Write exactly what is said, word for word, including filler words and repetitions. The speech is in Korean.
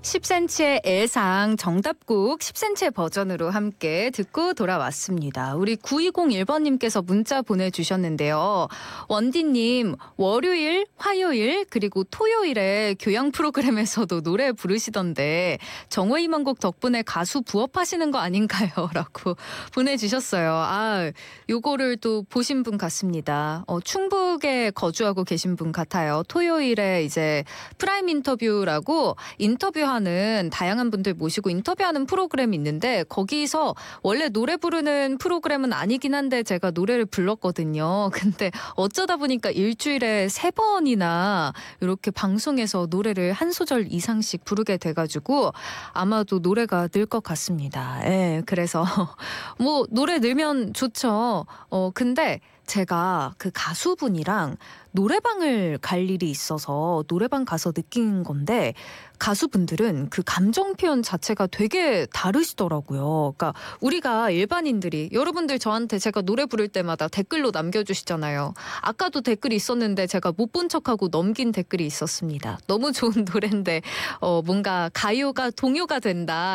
십 센티미터의 애상 정답곡 십 센티미터 버전으로 함께 듣고 돌아왔습니다. 우리 구이공일 번님께서 문자 보내주셨는데요. 원디님 월요일, 화요일 그리고 토요일에 교양 프로그램에서도 노래 부르시던데 정호희망곡 덕분에 가수 부업하시는 거 아닌가요? 라고 보내주셨어요. 아, 요거를 또 보신 분 같습니다. 어, 충북에 거주하고 계신 분 같아요. 토요일에 이제 프라임 인터뷰라고 인터뷰하는 다양한 분들 모시고 인터뷰하는 프로그램이 있는데 거기서 원래 노래 부르는 프로그램은 아니긴 한데 제가 노래를 불렀거든요. 근데 어쩌다 보니까 일주일에 세 번이나 이렇게 방송에서 노래를 한 소절 이상씩 부르게 돼가지고 아마도 노래가 늘 것 같습니다. 예, 그래서 뭐 노래 늘면 좋죠. 어, 근데 제가 그 가수분이랑 노래방을 갈 일이 있어서 노래방 가서 느낀 건데 가수분들은 그 감정 표현 자체가 되게 다르시더라고요. 그러니까 우리가 일반인들이 여러분들 저한테 제가 노래 부를 때마다 댓글로 남겨주시잖아요. 아까도 댓글이 있었는데 제가 못 본 척하고 넘긴 댓글이 있었습니다. 너무 좋은 노래인데 어, 뭔가 가요가 동요가 된다.